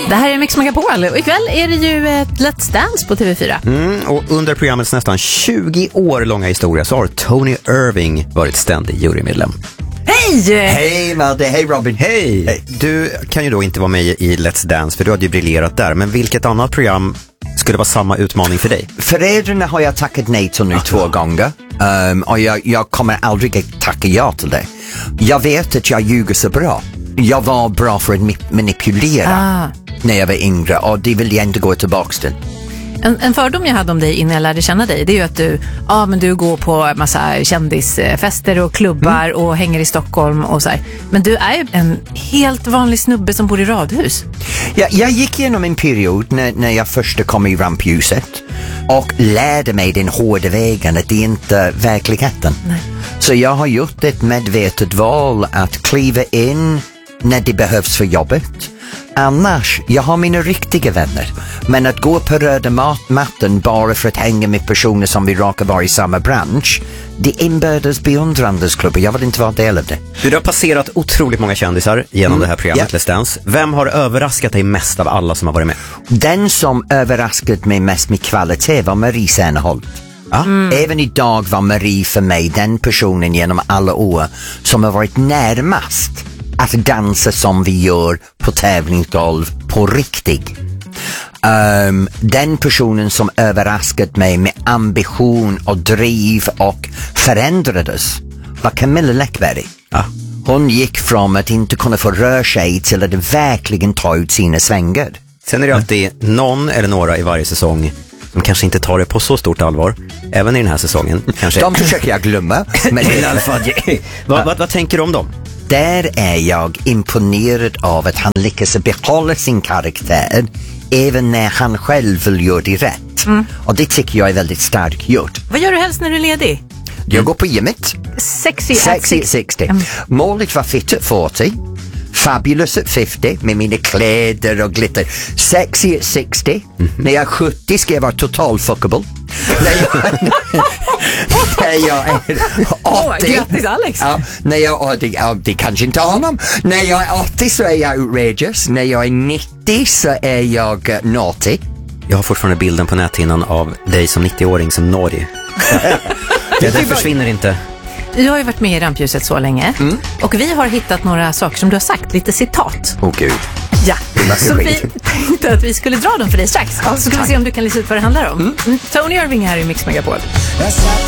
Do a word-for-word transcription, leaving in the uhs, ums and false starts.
Det här är Mix Megapol och ikväll är det ju ett Let's Dance på T V fyra. Mm, och under programmets nästan tjugo år långa historia så har Tony Irving varit ständig jurymedlem. Hej! Hej Madde, hej Robin. Hej! Hey. Du kan ju då inte vara med i Let's Dance för du hade ju briljerat där. Men vilket annat program skulle vara samma utmaning för dig? Förrädarna har jag tackat nej till nu två gånger. Um, och jag, jag kommer aldrig att tacka ja till det. Jag vet att jag ljuger så bra. Jag var bra för att ma- manipulera ah. när jag var yngre och det vill jag inte gå tillbaka till. En, en fördom jag hade om dig innan jag lärde känna dig, det är ju att du, ja, men du går på massa kändisfester och klubbar mm. och hänger i Stockholm och så här. Men du är ju en helt vanlig snubbe som bor i radhus. Ja, jag gick igenom en period när, när jag först kom i rampljuset och lärde mig den hårda vägen att det inte är verkligheten. Nej. Så jag har gjort ett medvetet val att kliva in när det behövs för jobbet. Annars, jag har mina riktiga vänner. Men att gå på röda mat- matten bara för att hänga med personer som vi råkar vara i samma bransch, det inbördes beundrandes klubbar. Jag vill inte vara del av det. Du har passerat otroligt många kändisar genom mm. det här programmet, yeah. Let's Dance. Vem har överraskat dig mest av alla som har varit med? Den som överraskat mig mest med kvalitet var Marie Serneholt. Mm. Även idag var Marie för mig den personen genom alla år som har varit närmast att dansa som vi gör på tävlingsgolv på riktigt. Um, den personen som överraskat mig med ambition och driv och förändrades var Camilla Läckberg. Ja. Hon gick från att inte kunna få röra sig till att verkligen ta ut sina svängar. Sen är det alltid någon eller några i varje säsong som kanske inte tar det på så stort allvar. Även i den här säsongen. Kanske. De försöker jag glömma. Men i alla fall, vad, vad, vad tänker du om dem? Där är jag imponerad av att han lyckas behålla sin karaktär även när han själv vill göra det rätt. Mm. Och det tycker jag är väldigt starkt gjort. Vad gör du helst när du är ledig? Jag går på gymmet. Sexy, Sexy at sextio. Mm. Målet var fit at fyrtio. Fabulous at femtio med mina kläder och glitter. Sexy at sextio. Mm. När jag är sjuttio ska jag vara total fuckable. när, jag, när jag är åttio. Oh, grattis Alex. Ja, när jag, det, ja, det kanske inte honom. När jag är åttio så är jag outrageous. När jag är nittio så är jag uh, naughty. Jag har fortfarande bilden på näthinnan av dig som nittio-åring som Norge. Det där försvinner inte. Du har ju varit med i rampljuset så länge mm. och vi har hittat några saker som du har sagt, lite citat. Åh oh, gud. Ja, så vi tänkte att vi skulle dra dem för dig strax. Så ska vi se om du kan lista ut vad det handlar om. Mm. Tony Irving här i Mix Megapol.